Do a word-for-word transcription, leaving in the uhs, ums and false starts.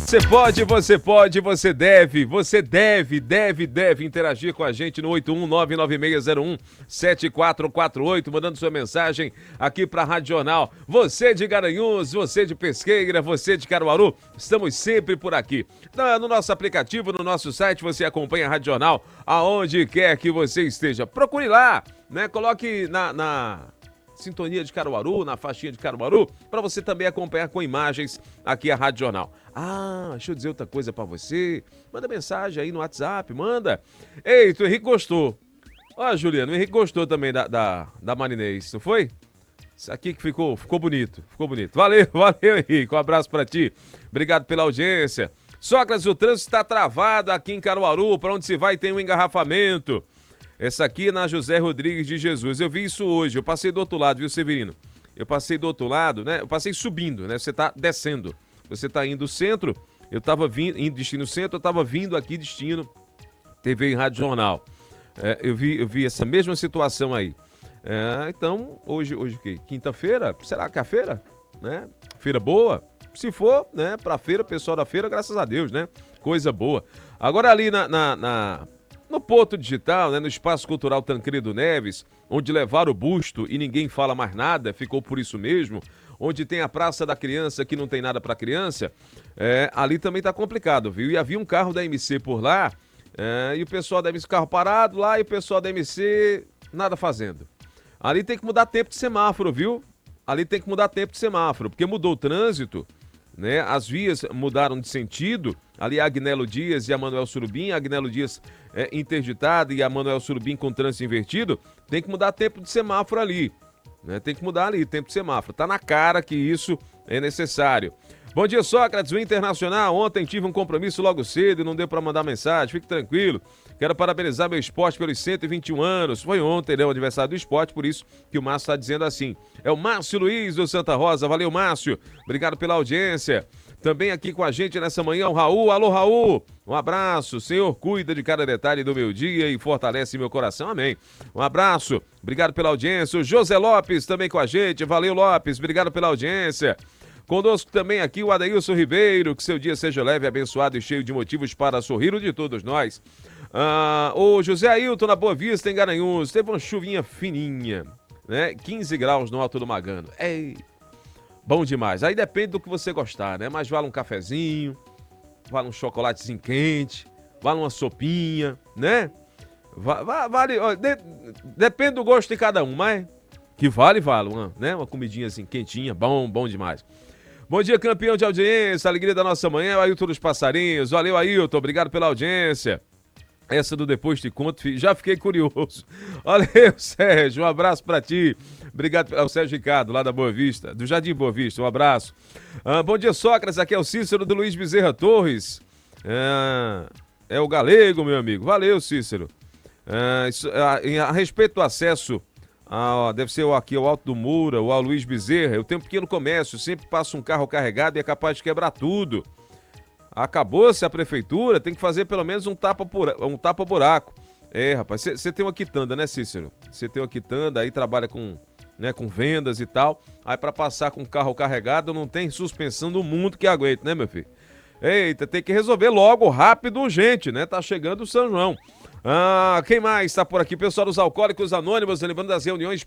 Você pode, você pode, você deve, você deve, deve, deve interagir com a gente no oito um nove nove seis zero um sete quatro quatro oito, mandando sua mensagem aqui para a Rádio Jornal. Você de Garanhuns, você de Pesqueira, você de Caruaru, estamos sempre por aqui. No nosso aplicativo, no nosso site, você acompanha a Rádio Jornal aonde quer que você esteja. Procure lá, né? Coloque na... na... sintonia de Caruaru, na faixinha de Caruaru, para você também acompanhar com imagens aqui a Rádio Jornal. Ah, deixa eu dizer outra coisa para você. Manda mensagem aí no WhatsApp, manda. Eita, o Henrique gostou. Ó, Juliano, o Henrique gostou também da, da, da Marinês, não foi? Isso aqui que ficou, ficou bonito, ficou bonito. Valeu, valeu, Henrique, um abraço para ti. Obrigado pela audiência. Sócrates, o trânsito está travado aqui em Caruaru, para onde se vai tem um engarrafamento. Essa aqui é na José Rodrigues de Jesus. Eu vi isso hoje, eu passei do outro lado, viu, Severino? Eu passei do outro lado, né? Eu passei subindo, né? Você tá descendo. Você tá indo centro, eu tava vindo, indo destino centro, eu tava vindo aqui destino T V e Rádio Jornal. É, eu, vi, eu vi essa mesma situação aí. É, então, hoje, hoje o quê? Quinta-feira? Será que é a feira? Né? Feira boa? Se for, né, pra feira, pessoal da feira, graças a Deus, né? Coisa boa. Agora ali na... na, na... no Porto Digital, né, no Espaço Cultural Tancredo Neves, onde levaram o busto e ninguém fala mais nada, ficou por isso mesmo, onde tem a Praça da Criança, que não tem nada para criança, é, ali também tá complicado, viu? E havia um carro da M C por lá, é, e o pessoal da M C, carro parado lá, e o pessoal da M C nada fazendo. Ali tem que mudar tempo de semáforo, viu? Ali tem que mudar tempo de semáforo, porque mudou o trânsito, né? As vias mudaram de sentido, ali a Agnello Dias e a Manuel Surubim, a Agnello Dias é, interditada e a Manuel Surubim com trânsito invertido, tem que mudar tempo de semáforo ali, né? Tem que mudar ali, tempo de semáforo, tá na cara que isso é necessário. Bom dia, Sócrates, o Internacional, ontem tive um compromisso logo cedo e não deu para mandar mensagem, fique tranquilo, quero parabenizar meu esporte pelos cento e vinte e um anos, foi ontem, né, o aniversário do esporte, por isso que o Márcio está dizendo assim. É o Márcio Luiz do Santa Rosa, valeu, Márcio, obrigado pela audiência. Também aqui com a gente nessa manhã o Raul, alô Raul, um abraço, Senhor cuida de cada detalhe do meu dia e fortalece meu coração, amém. Um abraço, obrigado pela audiência, o José Lopes também com a gente, valeu Lopes, obrigado pela audiência. Conosco também aqui o Adailson Ribeiro, que seu dia seja leve, abençoado e cheio de motivos para sorrir o de todos nós. Ah, o José Ailton na Boa Vista, em Garanhuns, teve uma chuvinha fininha, né? quinze graus no Alto do Magano. Ei, bom demais. Aí depende do que você gostar, né? Mas vale um cafezinho, vale um chocolatezinho quente, vale uma sopinha, né? Va- Vale, ó, de- depende do gosto de cada um, mas que vale, vale, uma, né? Uma comidinha assim quentinha, bom, bom demais. Bom dia, campeão de audiência, alegria da nossa manhã, o Ailton dos Passarinhos. Valeu, Ailton, obrigado pela audiência. Essa do Depois Te Conto, já fiquei curioso. Valeu, Sérgio, um abraço pra ti. Obrigado ao Sérgio Ricardo, lá da Boa Vista, do Jardim Boa Vista, um abraço. Ah, bom dia, Sócrates, aqui é o Cícero do Luiz Bezerra Torres. Ah, é o Galego, meu amigo. Valeu, Cícero. Ah, isso, ah, em- a respeito do acesso, ah, deve ser aqui ao Alto do Moura, ou ao Luiz Bezerra, eu tenho um pequeno comércio, sempre passa um carro carregado e é capaz de quebrar tudo. Acabou-se a prefeitura, tem que fazer pelo menos um tapa-buraco. Um tapa buraco. É, rapaz, você tem uma quitanda, né, Cícero? Você tem uma quitanda, aí trabalha com, né, com vendas e tal. Aí pra passar com o carro carregado não tem suspensão do mundo que aguente, né, meu filho? Eita, tem que resolver logo, rápido, urgente, né? Tá chegando o São João. Ah, quem mais tá por aqui? Pessoal dos Alcoólicos Anônimos, lembrando das reuniões